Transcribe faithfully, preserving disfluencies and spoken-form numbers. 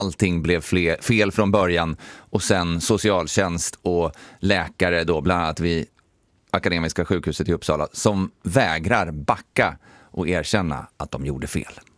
allting blev fle- fel från början, och sen socialtjänst och läkare då, bland annat vid Akademiska sjukhuset i Uppsala, som vägrar backa och erkänna att de gjorde fel.